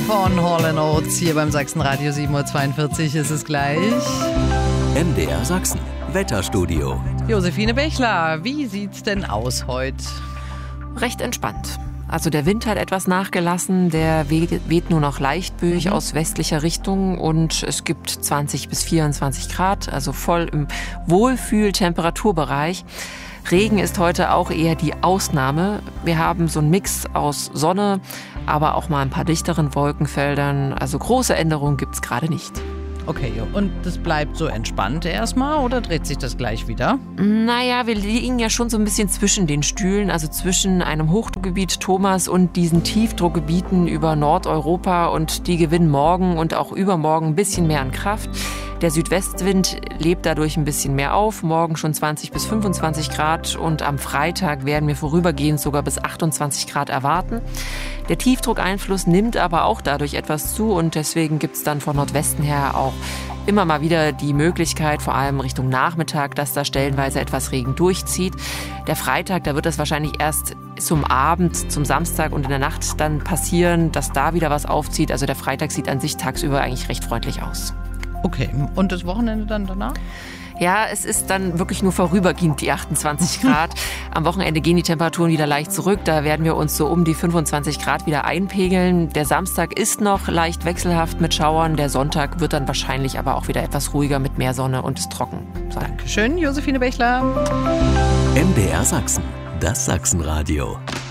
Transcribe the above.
von Hall & Oates hier beim Sachsenradio. 7:42 Uhr ist es gleich. MDR Sachsen, Wetterstudio. Josephine Bechler, wie sieht's denn aus heute? Recht entspannt. Also der Wind hat etwas nachgelassen, der weht nur noch leichtböig aus westlicher Richtung und es gibt 20 bis 24 Grad, also voll im Wohlfühl-Temperaturbereich. Regen ist heute auch eher die Ausnahme. Wir haben so einen Mix aus Sonne, aber auch mal ein paar dichteren Wolkenfeldern. Also große Änderungen gibt's gerade nicht. Okay, und das bleibt so entspannt erstmal oder dreht sich das gleich wieder? Naja, wir liegen ja schon so ein bisschen zwischen den Stühlen, also zwischen einem Hochdruckgebiet Thomas und diesen Tiefdruckgebieten über Nordeuropa und die gewinnen morgen und auch übermorgen ein bisschen mehr an Kraft. Der Südwestwind lebt dadurch ein bisschen mehr auf, morgen schon 20 bis 25 Grad und am Freitag werden wir vorübergehend sogar bis 28 Grad erwarten. Der Tiefdruckeinfluss nimmt aber auch dadurch etwas zu und deswegen gibt es dann von Nordwesten her auch immer mal wieder die Möglichkeit, vor allem Richtung Nachmittag, dass da stellenweise etwas Regen durchzieht. Der Freitag, da wird das wahrscheinlich erst zum Abend, zum Samstag und in der Nacht dann passieren, dass da wieder was aufzieht. Also der Freitag sieht an sich tagsüber eigentlich recht freundlich aus. Okay, und das Wochenende dann danach? Ja, es ist dann wirklich nur vorübergehend die 28 Grad. Am Wochenende gehen die Temperaturen wieder leicht zurück. Da werden wir uns so um die 25 Grad wieder einpegeln. Der Samstag ist noch leicht wechselhaft mit Schauern. Der Sonntag wird dann wahrscheinlich aber auch wieder etwas ruhiger mit mehr Sonne und ist trocken sein. Dankeschön, Josephine Bechler. MDR Sachsen, das Sachsenradio.